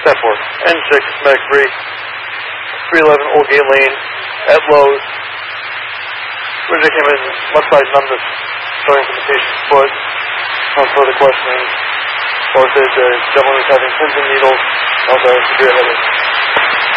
10-4. N6, Medic 3. 311 Old Gate Lane at Lowe's. Ridge came in left side numbness, showing from the patient's foot. On further questioning, both the gentleman was having pins and needles, also had severe headache.